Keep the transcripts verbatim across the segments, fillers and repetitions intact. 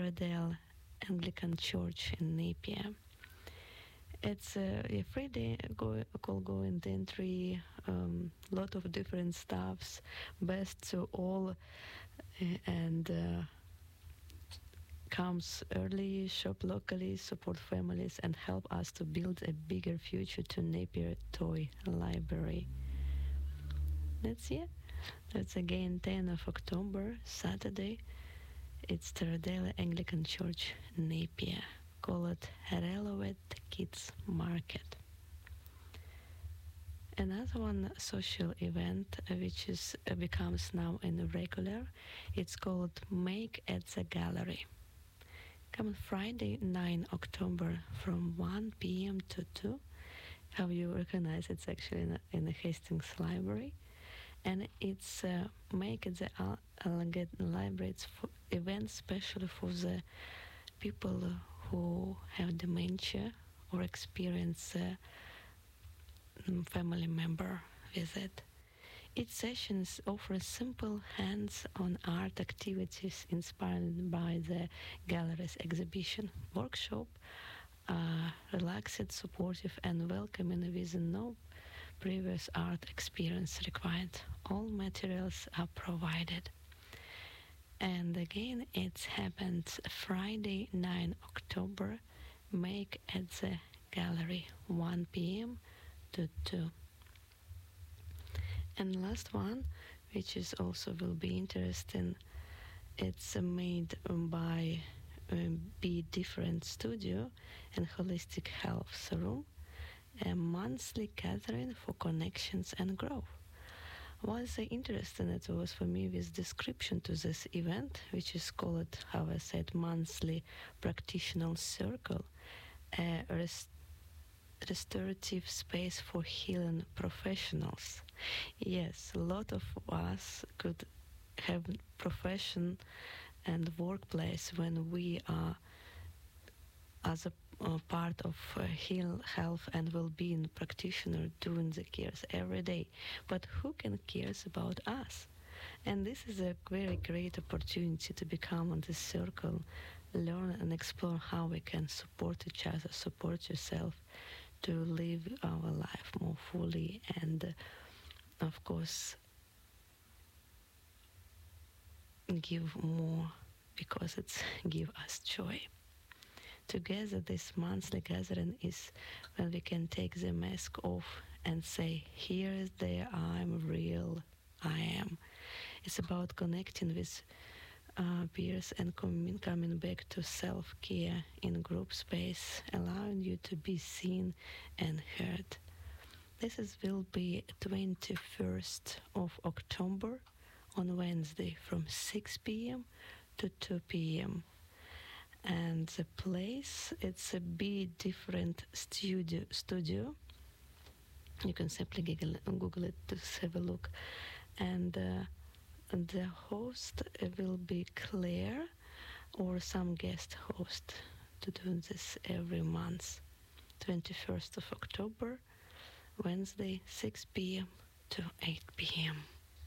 Taradale Anglican Church in Napier. It's a, a free day, go, call going entry, um, lot of different stuffs, best to all, and uh, comes early, shop locally, support families, and help us to build a bigger future to Napier Toy Library. That's it. That's again tenth of October, Saturday. It's Taradale Anglican Church, Napier. Call it Relevant Kids Market. Another one social event uh, which is uh, becomes now in regular, it's called Make at the Gallery. Come Friday, ninth of October from one p.m. to two. How you recognize it's actually in, a, in the Hastings Library. And it's uh, Make at the Al- Alligator Library. It's for event especially for the people who have dementia or experience uh, family member visit. Each session offers simple hands-on art activities inspired by the gallery's exhibition. Workshop, uh, relaxed, supportive, and welcoming with no previous art experience required. All materials are provided. And again, it's happened Friday, ninth of October, Make at the Gallery, one p.m. to two. And last one, which is also will be interesting, it's uh, made by um, Be Different Studio and Holistic Health Room, a monthly gathering for connections and growth. Was interesting it was for me with description to this event, which is called, how I said, monthly practitioner circle, a rest- restorative space for healing professionals. Yes, a lot of us could have profession and workplace when we are as a uh, part of uh, heal, health and well-being practitioner doing the cares every day. But who can cares about us? And this is a very great opportunity to become on this circle, learn and explore how we can support each other, support yourself to live our life more fully and, uh, of course, give more because it's give us joy. Together, this monthly gathering is when we can take the mask off and say, here is there I'm real, I am. It's about connecting with uh, peers and com- coming back to self-care in group space, allowing you to be seen and heard. This is, will be twenty-first of October on Wednesday from six p.m. to two p.m. And the place, it's a Be Different Studio. Studio. You can simply Google, Google it to have a look. And uh, the host will be Claire or some guest host to do this every month. twenty-first of October, Wednesday, six p.m. to eight p.m.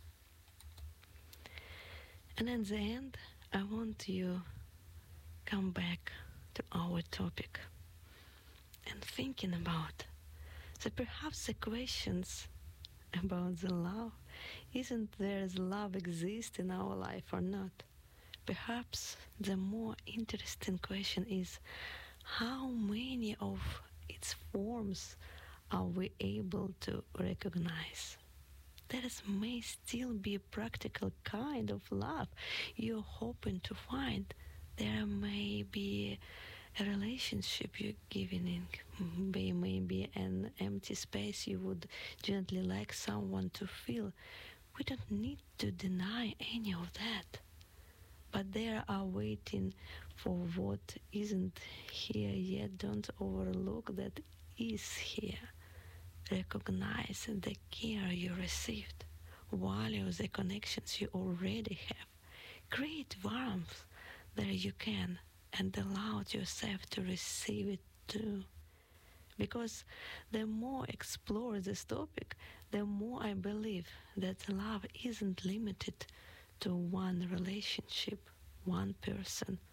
And at the end, I want you come back to our topic and thinking about that perhaps the questions about the love isn't there as love exists in our life or not. Perhaps the more interesting question is how many of its forms are we able to recognize? There may still be a practical kind of love you're hoping to find. There may be a relationship you're giving in, there may be an empty space you would gently like someone to fill. We don't need to deny any of that. But there are waiting for what isn't here yet. Don't overlook that is here. Recognize the care you received. Value the connections you already have. Create warmth there you can, and allow yourself to receive it too. Because the more I explore this topic, the more I believe that love isn't limited to one relationship, one person,